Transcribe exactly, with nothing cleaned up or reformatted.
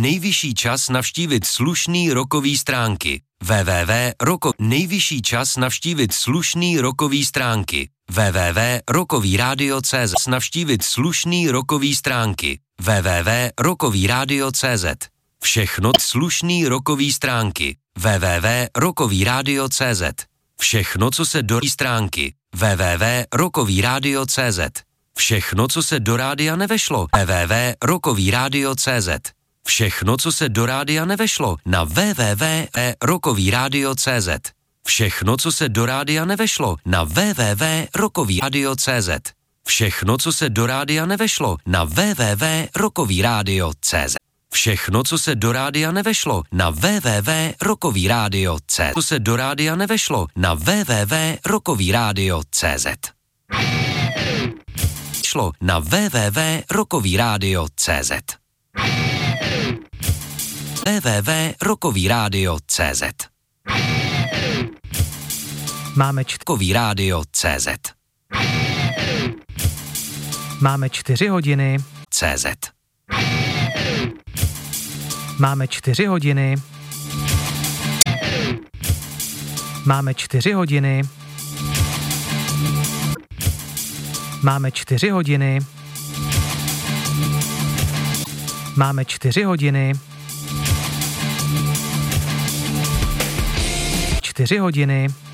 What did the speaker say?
nejvyšší čas navštívit slušný rockový stránky. www. Roko. Nejvyšší čas navštívit slušný rockový stránky. www. Rockový rádio tečka cé zet. Navštívit slušný rockový stránky. www. Rockový rádio tečka cé zet. Všechno slušný rockový stránky. www. Rockový rádio tečka cé zet. Všechno, co se do stránky. www. Rockový rádio tečka cé zet. Všechno, co se do rádia nevešlo. www. Rockový rádio tečka cé zet. Všechno, co se do rádia nevešlo. Na www. Rockový rádio tečka cé zet. Všechno, co se do rádia nevešlo. Na www. Rockový rádio tečka cé zet. Všechno, co se do rádia nevešlo. Na www. Rockový rádio tečka cé zet. Všechno, co se do rádia nevešlo. Na www. Rockový rádio tečka cé zet. Co se do rádia nevešlo. Na www. Rockový rádio tečka cé zet. Šlo na www. Rockový rádio tečka cé zet. www. Rockový rádio tečka cé zet. Máme čtkový rádio tečka cé zet. Máme čtyři hodiny. cé zet. Máme čtyři hodiny. Máme čtyři hodiny. Máme čtyři hodiny. Máme čtyři hodiny. Čtyři hodiny.